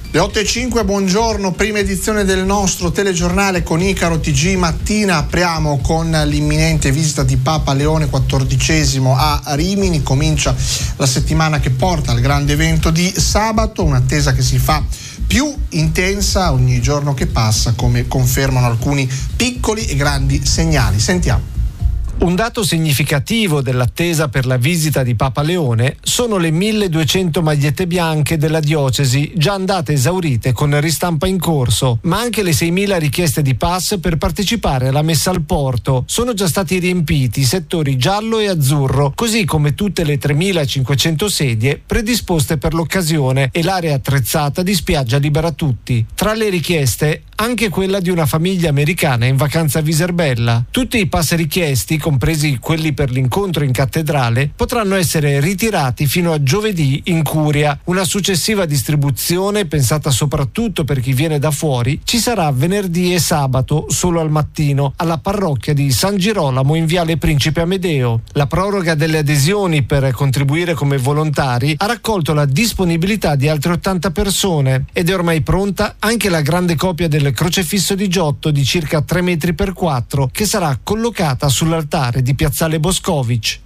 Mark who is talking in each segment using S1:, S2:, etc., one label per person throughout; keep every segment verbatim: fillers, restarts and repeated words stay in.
S1: Le otto e cinque, buongiorno, prima edizione del nostro telegiornale con Icaro T G Mattina. Apriamo con l'imminente visita di Papa Leone quattordicesimo a Rimini. Comincia la settimana che porta al grande evento di sabato, un'attesa che si fa più intensa ogni giorno che passa, come confermano alcuni piccoli e grandi segnali. Sentiamo.
S2: Un dato significativo dell'attesa per la visita di Papa Leone sono le milleduecento magliette bianche della diocesi, già andate esaurite con ristampa in corso, ma anche le seimila richieste di pass per partecipare alla messa al porto. Sono già stati riempiti i settori giallo e azzurro, così come tutte le tremilacinquecento sedie predisposte per l'occasione e l'area attrezzata di spiaggia libera tutti. Tra le richieste anche quella di una famiglia americana in vacanza a Viserbella. Tutti i pass richiesti, compresi quelli per l'incontro in cattedrale, potranno essere ritirati fino a giovedì in curia. Una successiva distribuzione, pensata soprattutto per chi viene da fuori, ci sarà venerdì e sabato solo al mattino alla parrocchia di San Girolamo in Viale Principe Amedeo. La proroga delle adesioni per contribuire come volontari ha raccolto la disponibilità di altre ottanta persone ed è ormai pronta anche la grande copia del crocefisso di Giotto di circa tre metri per quattro che sarà collocata sull'altare di Piazzale Boscovic.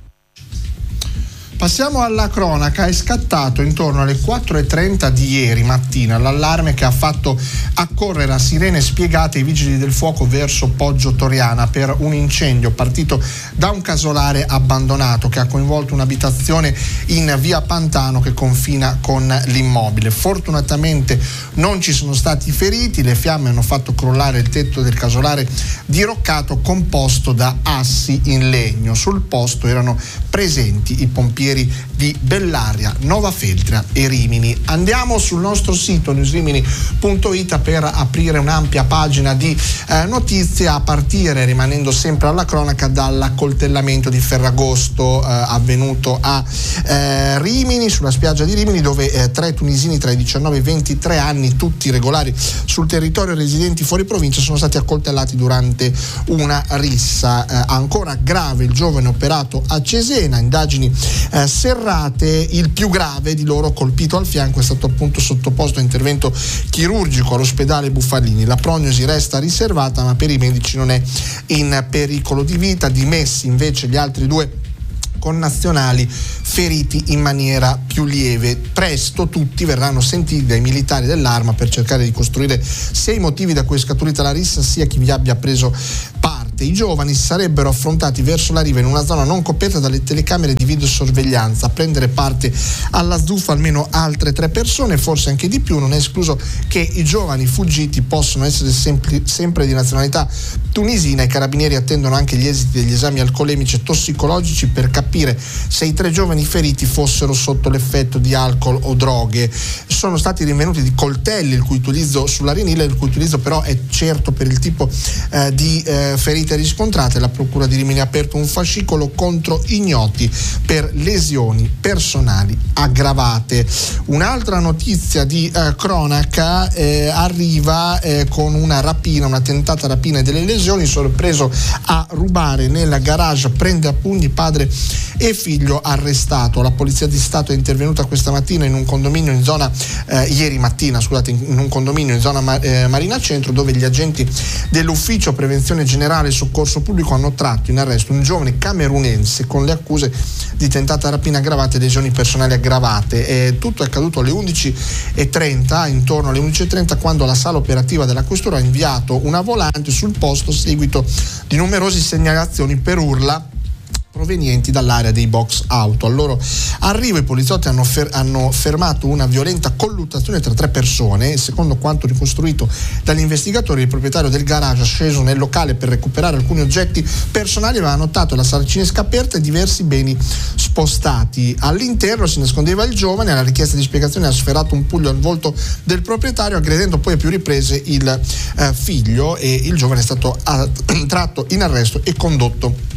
S1: Passiamo alla cronaca. È scattato intorno alle quattro e trenta di ieri mattina l'allarme che ha fatto accorrere a sirene spiegate i vigili del fuoco verso Poggio Toriana per un incendio partito da un casolare abbandonato che ha coinvolto un'abitazione in via Pantano che confina con l'immobile. Fortunatamente non ci sono stati feriti, le fiamme hanno fatto crollare il tetto del casolare diroccato composto da assi in legno. Sul posto erano presenti i pompieri di Bellaria, Nova Feltria e Rimini. Andiamo sul nostro sito newsrimini punto it per aprire un'ampia pagina di eh, notizie, a partire, rimanendo sempre alla cronaca, dall'accoltellamento di Ferragosto eh, avvenuto a eh, Rimini, sulla spiaggia di Rimini, dove eh, tre tunisini tra i diciannove e i ventitré anni, tutti regolari sul territorio, residenti fuori provincia, sono stati accoltellati durante una rissa. Eh, ancora grave il giovane operato a Cesena, indagini eh, serrate. Il più grave di loro, colpito al fianco, è stato appunto sottoposto a intervento chirurgico all'ospedale Buffalini. La prognosi resta riservata, ma per i medici non è in pericolo di vita. Dimessi invece gli altri due connazionali feriti in maniera più lieve. Presto tutti verranno sentiti dai militari dell'Arma per cercare di costruire sia i motivi da cui è scaturita la rissa sia chi vi abbia preso parte. I giovani si sarebbero affrontati verso la riva in una zona non coperta dalle telecamere di videosorveglianza. A prendere parte alla zuffa almeno altre tre persone, forse anche di più. Non è escluso che i giovani fuggiti possano essere sempre, sempre di nazionalità tunisina. I carabinieri attendono anche gli esiti degli esami alcolemici e tossicologici per capire se i tre giovani feriti fossero sotto l'effetto di alcol o droghe. Sono stati rinvenuti di coltelli, il cui utilizzo sull'arenile, il cui utilizzo però è certo per il tipo eh, di eh, ferite riscontrate. La procura di Rimini ha aperto un fascicolo contro ignoti per lesioni personali aggravate. Un'altra notizia di eh, cronaca eh, arriva eh, con una rapina, una tentata rapina e delle lesioni. Sorpreso a rubare nel garage, prende a pugni padre e figlio, arrestato. La polizia di Stato è intervenuta questa mattina in un condominio in zona eh, ieri mattina, scusate, in un condominio in zona ma, eh, Marina Centro, dove gli agenti dell'Ufficio Prevenzione Generale e Soccorso Pubblico hanno tratto in arresto un giovane camerunense con le accuse di tentata rapina aggravata e lesioni personali aggravate. E tutto è accaduto alle undici e trenta, intorno alle undici e trenta, quando la sala operativa della questura ha inviato una volante sul posto a seguito di numerose segnalazioni per urla provenienti dall'area dei box auto. Al loro arrivo i poliziotti hanno, fer- hanno fermato una violenta colluttazione tra tre persone e, secondo quanto ricostruito dagli investigatori, il proprietario del garage, sceso nel locale per recuperare alcuni oggetti personali, aveva notato la saracinesca aperta e diversi beni spostati. All'interno si nascondeva il giovane. Alla richiesta di spiegazione ha sferato un pugno al volto del proprietario, aggredendo poi a più riprese il eh, figlio, e il giovane è stato eh, tratto in arresto e condotto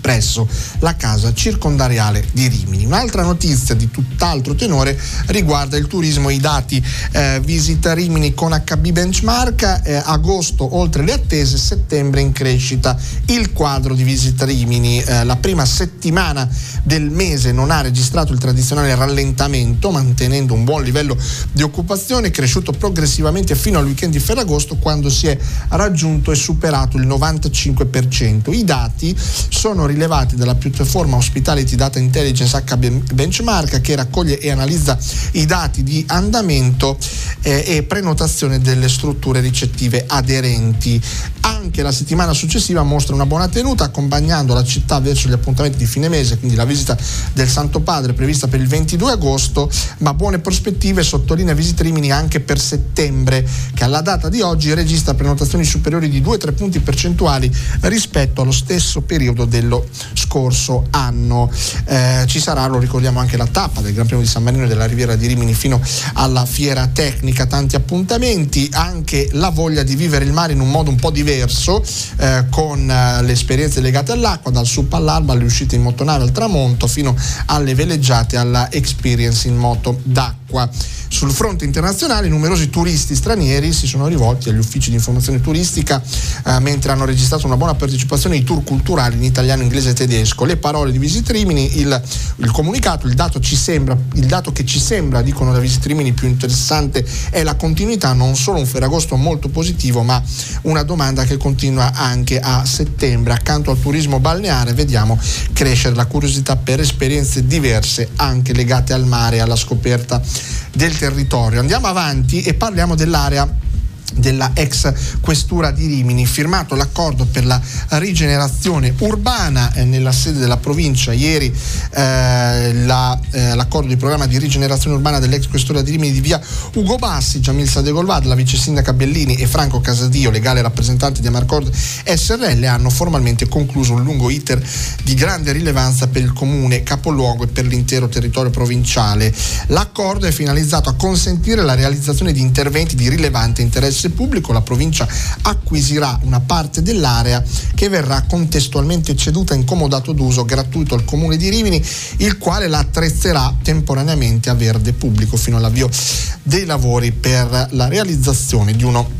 S1: presso la casa circondariale di Rimini. Un'altra notizia di tutt'altro tenore riguarda il turismo e i dati eh, visita Rimini con H B Benchmark, eh, agosto oltre le attese, settembre in crescita il quadro di visita Rimini. Eh, la prima settimana del mese non ha registrato il tradizionale rallentamento, mantenendo un buon livello di occupazione, cresciuto progressivamente fino al weekend di Ferragosto, quando si è raggiunto e superato il novantacinque per cento. I dati sono rilevati dalla piattaforma Hospitality Data Intelligence H B Benchmark, che raccoglie e analizza i dati di andamento eh, e prenotazione delle strutture ricettive aderenti. Anche la settimana successiva mostra una buona tenuta, accompagnando la città verso gli appuntamenti di fine mese, quindi la visita del Santo Padre prevista per il ventidue agosto, ma buone prospettive sottolinea Visit Rimini anche per settembre, che alla data di oggi registra prenotazioni superiori di due tre punti percentuali rispetto allo stesso periodo dello scorso anno. Eh, ci sarà, lo ricordiamo, anche la tappa del Gran Premio di San Marino e della Riviera di Rimini fino alla fiera tecnica, tanti appuntamenti, anche la voglia di vivere il mare in un modo un po' diverso, eh, con eh, le esperienze legate all'acqua, dal sup all'alba, alle uscite in motonave al tramonto, fino alle veleggiate, alla experience in moto d'acqua. Sul fronte internazionale numerosi turisti stranieri si sono rivolti agli uffici di informazione turistica, eh, mentre hanno registrato una buona partecipazione ai tour culturali in italiano, inglese e tedesco. Le parole di Visit Rimini, il, il comunicato, il dato ci sembra, il dato che ci sembra, dicono da Visit Rimini, più interessante è la continuità, non solo un Ferragosto molto positivo, ma una domanda che continua anche a settembre. Accanto al turismo balneare vediamo crescere la curiosità per esperienze diverse, anche legate al mare e alla scoperta del territorio. Andiamo avanti e parliamo dell'area della ex questura di Rimini. Firmato l'accordo per la rigenerazione urbana eh, nella sede della provincia ieri, eh, la, eh, l'accordo di programma di rigenerazione urbana dell'ex questura di Rimini di via Ugo Bassi. Jamil Sadegolvad, la vice sindaca Bellini e Franco Casadio, legale rappresentante di Amarcord S R L, hanno formalmente concluso un lungo iter di grande rilevanza per il comune capoluogo e per l'intero territorio provinciale. L'accordo è finalizzato a consentire la realizzazione di interventi di rilevante interesse pubblico. La provincia acquisirà una parte dell'area che verrà contestualmente ceduta in comodato d'uso gratuito al comune di Rimini, il quale la attrezzerà temporaneamente a verde pubblico fino all'avvio dei lavori per la realizzazione di uno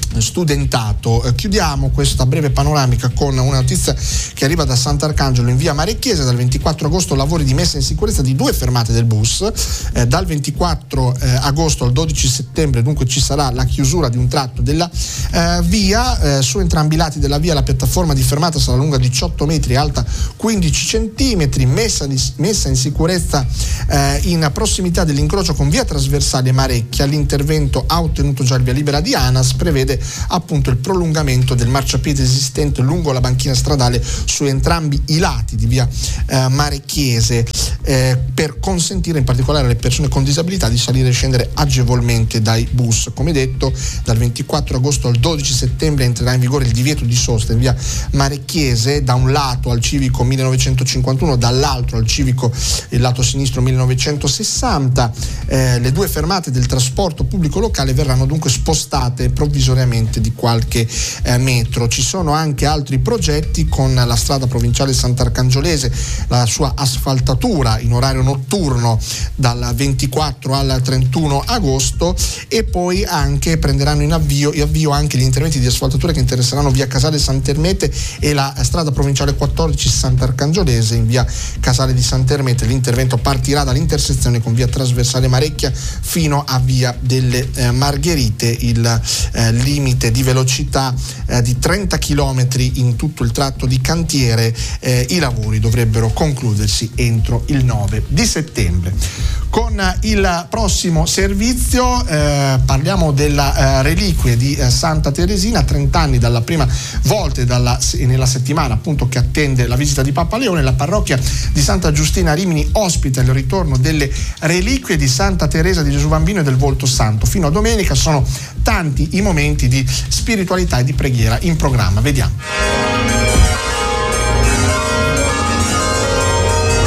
S1: studentato. Eh, chiudiamo questa breve panoramica con una notizia che arriva da Sant'Arcangelo in via Marecchiese. Dal ventiquattro agosto lavori di messa in sicurezza di due fermate del bus. Eh, dal ventiquattro eh, agosto al dodici settembre dunque ci sarà la chiusura di un tratto della eh, via. Eh, su entrambi i lati della via la piattaforma di fermata sarà lunga diciotto metri, alta quindici centimetri, messa, di, messa in sicurezza eh, in prossimità dell'incrocio con via trasversale Marecchia. L'intervento ha ottenuto già il via libera di ANAS, prevede appunto il prolungamento del marciapiede esistente lungo la banchina stradale su entrambi i lati di via eh, Marecchiese, eh, per consentire in particolare alle persone con disabilità di salire e scendere agevolmente dai bus. Come detto, dal ventiquattro agosto al dodici settembre entrerà in vigore il divieto di sosta in via Marecchiese, da un lato al civico millenovecentocinquantuno, dall'altro al civico il lato sinistro millenovecentosessanta. Eh, le due fermate del trasporto pubblico locale verranno dunque spostate provvisoriamente di qualche eh, metro. Ci sono anche altri progetti con la strada provinciale Sant'Arcangiolese, la sua asfaltatura in orario notturno dal ventiquattro al trentuno agosto, e poi anche prenderanno in avvio, in avvio anche gli interventi di asfaltatura che interesseranno via Casale Sant'Ermete e la strada provinciale quattordici Sant'Arcangiolese in via Casale di Sant'Ermete. L'intervento partirà dall'intersezione con via trasversale Marecchia fino a via delle eh, Margherite. Il eh, limite di velocità eh, di trenta chilometri in tutto il tratto di cantiere. Eh, i lavori dovrebbero concludersi entro il nove di settembre. Con il prossimo servizio eh, parliamo della eh, reliquie di eh, Santa Teresina, trenta anni dalla prima volta e dalla, nella settimana appunto che attende la visita di Papa Leone. La parrocchia di Santa Giustina Rimini ospita il ritorno delle reliquie di Santa Teresa di Gesù Bambino e del Volto Santo. Fino a domenica sono tanti i momenti di spiritualità e di preghiera in programma. Vediamo.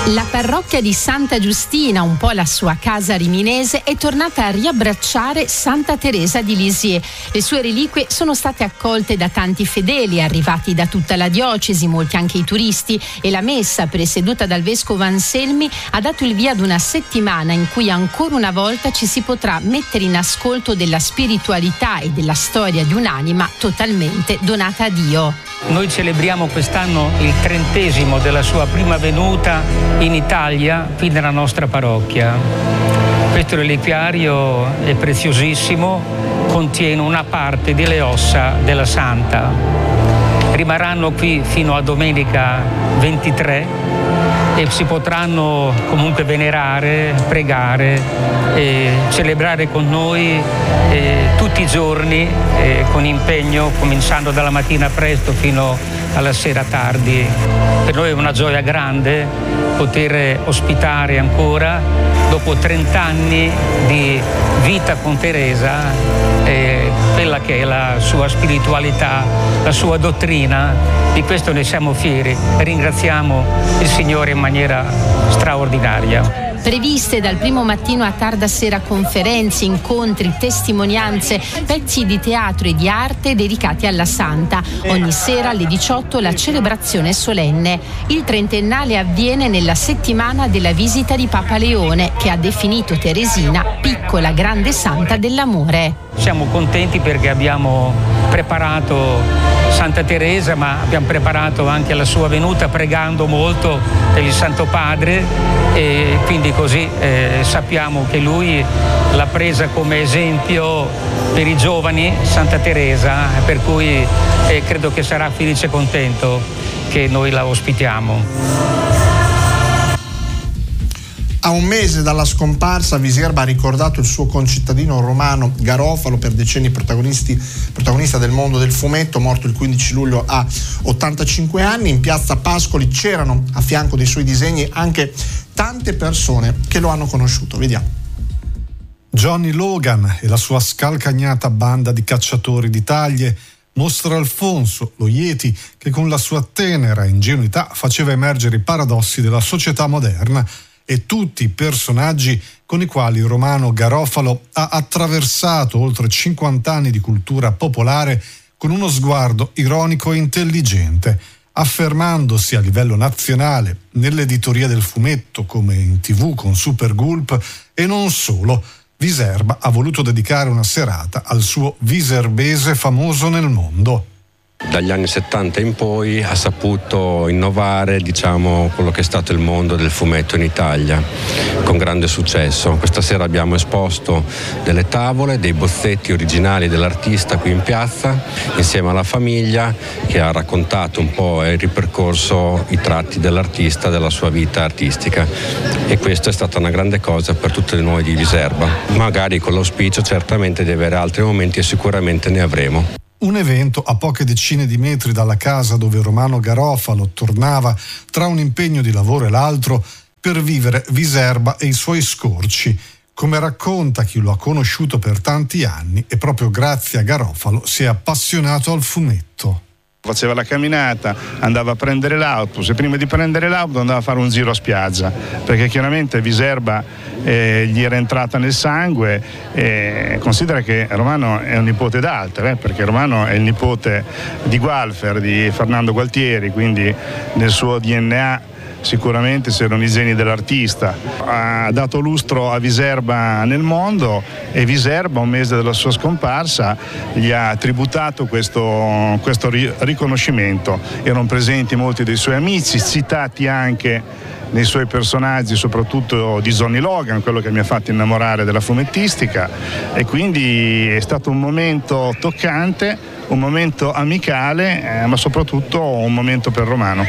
S3: La parrocchia di Santa Giustina, un po' la sua casa riminese, è tornata a riabbracciare Santa Teresa di Lisieux. Le sue reliquie sono state accolte da tanti fedeli arrivati da tutta la diocesi, molti anche i turisti, e la messa presieduta dal vescovo Anselmi ha dato il via ad una settimana in cui ancora una volta ci si potrà mettere in ascolto della spiritualità e della storia di un'anima totalmente donata a Dio.
S4: Noi celebriamo quest'anno il trentesimo della sua prima venuta in Italia, qui nella nostra parrocchia. Questo reliquiario è preziosissimo, contiene una parte delle ossa della Santa. Rimarranno qui fino a domenica ventitré e si potranno comunque venerare, pregare e celebrare con noi eh, tutti i giorni eh, con impegno, cominciando dalla mattina presto fino alla sera tardi. Per noi è una gioia grande poter ospitare ancora, dopo trent'anni di vita con Teresa, eh, quella che è la sua spiritualità, la sua dottrina. Di questo ne siamo fieri e ringraziamo il Signore in maniera straordinaria.
S3: Previste dal primo mattino a tarda sera conferenze, incontri, testimonianze, pezzi di teatro e di arte dedicati alla Santa. Ogni sera alle diciotto la celebrazione solenne. Il trentennale avviene nella settimana della visita di Papa Leone, che ha definito Teresina piccola grande santa dell'amore.
S4: Siamo contenti perché abbiamo preparato Santa Teresa, ma abbiamo preparato anche la sua venuta pregando molto per il Santo Padre, e quindi così eh, sappiamo che lui l'ha presa come esempio per i giovani, Santa Teresa, per cui eh, credo che sarà felice e contento che noi la ospitiamo.
S1: A un mese dalla scomparsa, Viserba ha ricordato il suo concittadino romano Garofalo, per decenni protagonista del mondo del fumetto, morto il quindici luglio a ottantacinque anni. In piazza Pascoli c'erano a fianco dei suoi disegni anche tante persone che lo hanno conosciuto. Vediamo.
S5: Johnny Logan e la sua scalcagnata banda di cacciatori di taglie, Mostra Alfonso, lo Yeti, che con la sua tenera ingenuità faceva emergere i paradossi della società moderna, e tutti i personaggi con i quali il romano Garofalo ha attraversato oltre cinquanta anni di cultura popolare con uno sguardo ironico e intelligente, affermandosi a livello nazionale nell'editoria del fumetto come in tivù con Super Gulp, e non solo. Viserba ha voluto dedicare una serata al suo viserbese famoso nel mondo.
S6: Dagli anni settanta in poi ha saputo innovare, diciamo, quello che è stato il mondo del fumetto in Italia con grande successo. Questa sera abbiamo esposto delle tavole, dei bozzetti originali dell'artista qui in piazza, insieme alla famiglia, che ha raccontato un po' e ripercorso i tratti dell'artista, della sua vita artistica, e questa è stata una grande cosa per tutti noi di Viserba, magari con l'auspicio certamente di avere altri momenti, e sicuramente ne avremo.
S5: Un evento a poche decine di metri dalla casa dove Romano Garofalo tornava tra un impegno di lavoro e l'altro per vivere Viserba e i suoi scorci. Come racconta chi lo ha conosciuto per tanti anni, e proprio grazie a Garofalo si è appassionato al fumetto.
S7: Faceva la camminata, andava a prendere l'autobus, e prima di prendere l'autobus andava a fare un giro a spiaggia, perché chiaramente Viserba eh, gli era entrata nel sangue. E considera che Romano è un nipote d'Alter, eh, perché Romano è il nipote di Gualfer, di Fernando Gualtieri, quindi nel suo D N A sicuramente c'erano i geni dell'artista. Ha dato lustro a Viserba nel mondo, e Viserba, un mese dalla sua scomparsa, gli ha tributato questo, questo riconoscimento. Erano presenti molti dei suoi amici, citati anche nei suoi personaggi, soprattutto di Johnny Logan, quello che mi ha fatto innamorare della fumettistica, e quindi è stato un momento toccante, un momento amicale, eh, ma soprattutto un momento per Romano.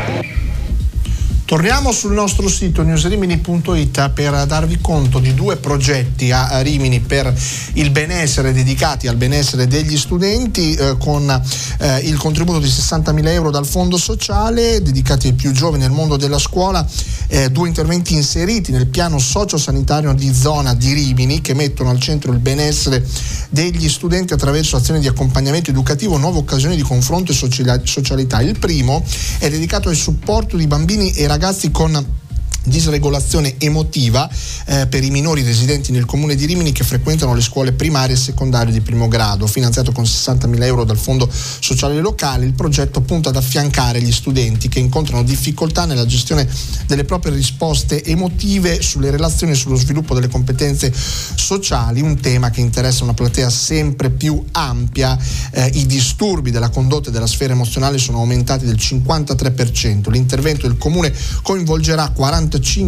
S1: Torniamo sul nostro sito newsrimini punto it per darvi conto di due progetti a Rimini per il benessere, dedicati al benessere degli studenti, eh, con eh, il contributo di sessantamila euro dal Fondo Sociale, dedicati ai più giovani nel mondo della scuola. Eh, due interventi inseriti nel piano sociosanitario di zona di Rimini, che mettono al centro il benessere degli studenti attraverso azioni di accompagnamento educativo, nuove occasioni di confronto e socialità. Il primo è dedicato al supporto di bambini e ragazzi con disregolazione emotiva eh, per i minori residenti nel comune di Rimini che frequentano le scuole primarie e secondarie di primo grado. Finanziato con sessantamila euro dal Fondo Sociale Locale, il progetto punta ad affiancare gli studenti che incontrano difficoltà nella gestione delle proprie risposte emotive sulle relazioni e sullo sviluppo delle competenze sociali, un tema che interessa una platea sempre più ampia. Eh, I disturbi della condotta e della sfera emozionale sono aumentati del cinquantatré per cento. L'intervento del comune coinvolgerà quarantacinque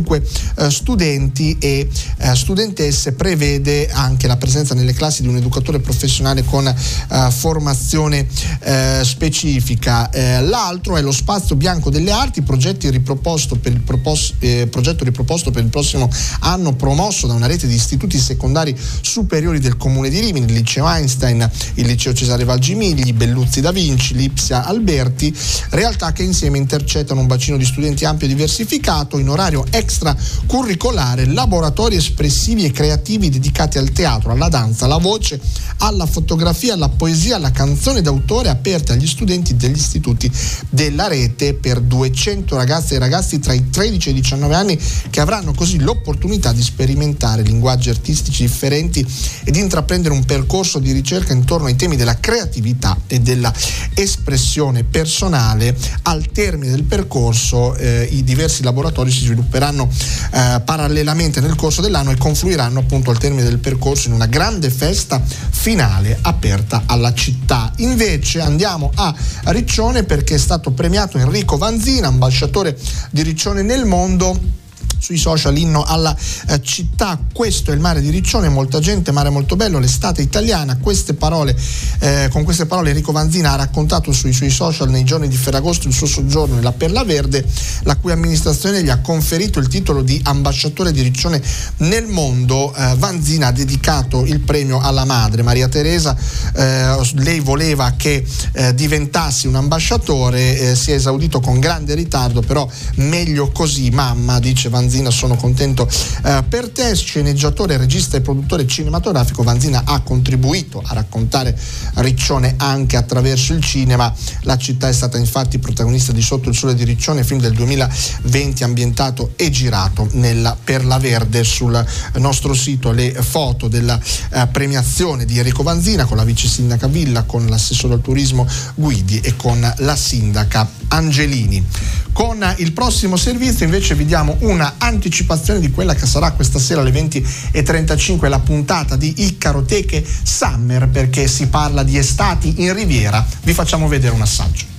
S1: eh, studenti e eh, studentesse, prevede anche la presenza nelle classi di un educatore professionale con eh, formazione eh, specifica. Eh, l'altro è lo Spazio Bianco delle Arti, progetti riproposto per il propos- eh, progetto riproposto per il prossimo anno, promosso da una rete di istituti secondari superiori del comune di Rimini, il Liceo Einstein, il Liceo Cesare Valgimigli, Belluzzi da Vinci, Lipsia Alberti, realtà che insieme intercettano un bacino di studenti ampio e diversificato in orario extracurricolare, laboratori espressivi e creativi dedicati al teatro, alla danza, alla voce, alla fotografia, alla poesia, alla canzone d'autore, aperte agli studenti degli istituti della rete per duecento ragazze e ragazzi tra i tredici e i diciannove anni, che avranno così l'opportunità di sperimentare linguaggi artistici differenti e di intraprendere un percorso di ricerca intorno ai temi della creatività e della espressione personale. Al termine del percorso eh, i diversi laboratori si svilupperanno eh, parallelamente nel corso dell'anno e confluiranno appunto al termine del percorso in una grande festa finale aperta alla città. Invece andiamo a Riccione, perché è stato premiato Enrico Vanzina, ambasciatore di Riccione nel mondo. Sui social inno alla eh, città, questo è il mare di Riccione, molta gente, mare molto bello, l'estate italiana. Queste parole, eh, con queste parole Enrico Vanzina ha raccontato sui suoi social nei giorni di Ferragosto il suo soggiorno nella Perla Verde, la cui amministrazione gli ha conferito il titolo di ambasciatore di Riccione nel mondo. eh, Vanzina ha dedicato il premio alla madre Maria Teresa, eh, lei voleva che eh, diventassi un ambasciatore, eh, si è esaudito con grande ritardo, però meglio così mamma, dice Vanzina. Sono contento eh, per te. Sceneggiatore, regista e produttore cinematografico, Vanzina ha contribuito a raccontare Riccione anche attraverso il cinema. La città è stata infatti protagonista di Sotto il sole di Riccione, film del duemilaventi ambientato e girato nella Perla Verde. Sul nostro sito le foto della eh, premiazione di Enrico Vanzina con la vice sindaca Villa, con l'assessore al turismo Guidi e con la sindaca Angelini. Con il prossimo servizio invece vi diamo una anticipazione di quella che sarà questa sera alle venti e trentacinque la puntata di Iccaroteche Summer, perché si parla di estati in Riviera. Vi facciamo vedere un assaggio.